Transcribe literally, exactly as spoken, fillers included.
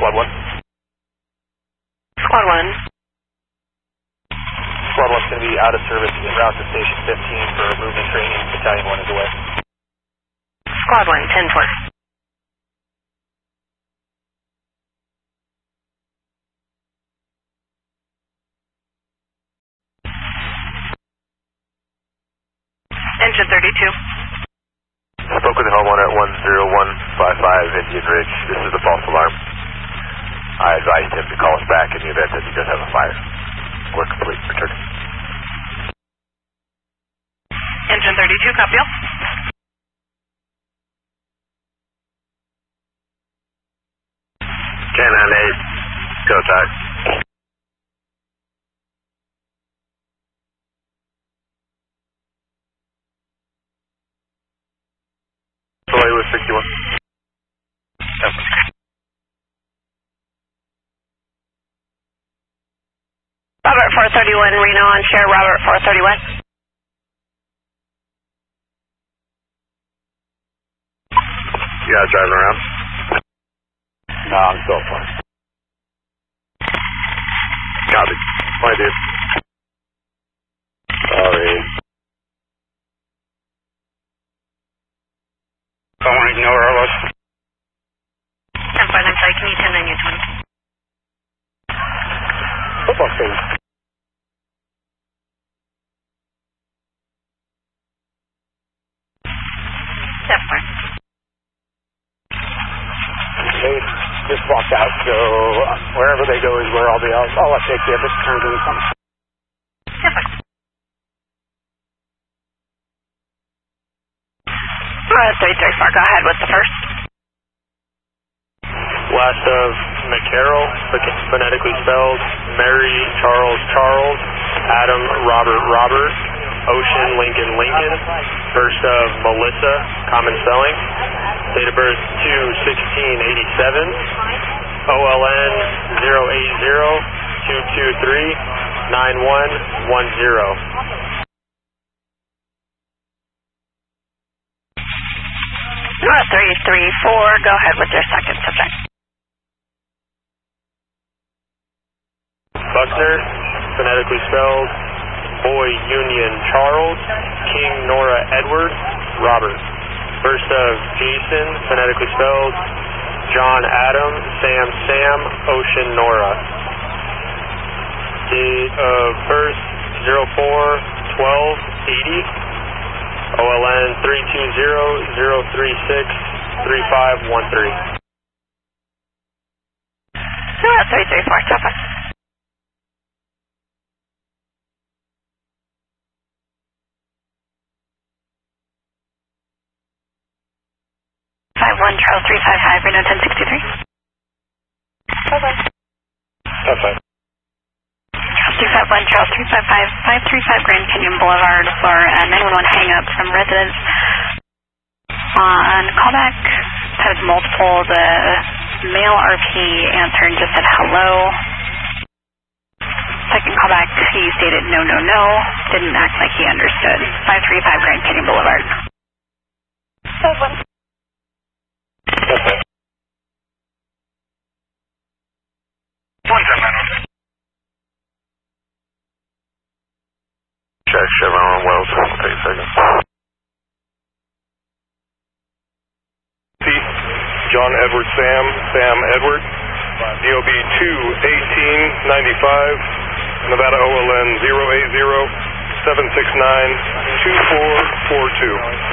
Squad one. Squad one. Squad one's going to be out of service en route to Station fifteen for movement training. Battalion one is away. Squad one, ten four. Engine thirty-two. Spoke with the homeowner at one zero one five five Indian Ridge. This is the false alarm. I advised him to call us back in the event that he does have a fire. We're complete. Return. Engine thirty-two, copy all. ten nine eight, go tag. Delay with sixty-one. Yep. Robert four thirty-one, Reno on share, Robert four thirty-one. You guys driving around? No, I'm still fine. Copy. My dude. Sorry. I want to know where I was. ten five, I'm sorry, can you ten nine your twenty? Football team. That's fine. They just walked out, so wherever they go is where I'll be. I'll, I'll update you if it turns into something. That's fine. Uh, three three four, go ahead with the first. Last of McCarroll, phonetically spelled, Mary, Charles, Charles, Adam, Robert, Robert, Ocean, Lincoln, Lincoln. First of Melissa, common spelling. Date of birth two sixteen eighty-seven. O L N zero eight zero two two three nine one one zero. three three four, go ahead with your second subject. Buckner, phonetically spelled, Boy Union Charles, King Nora Edward, Robert. First of Jason, phonetically spelled, John Adam, Sam Sam, Ocean Nora. Date of birth zero four twelve eighty. O L N three two zero zero three six three five one three. three three four, stop us. five one Charles three five five, Reno ten sixty-three. Bye-bye. That's fine. Charles three five one, Charles three five five, five three five Grand Canyon Boulevard for a nine one one hang-up from residents. On callback, had multiple, the male R P answered and just said hello. Second callback, he stated no, no, no, didn't act like he understood. five three five Grand Canyon Boulevard. Seven. Okay. One seven. Check Chevron Wells. Take a second. Pete, John Edward Sam, Sam Edward, D O B two eighteen ninety-five, Nevada O L N zero eight zero seven six nine two four four two.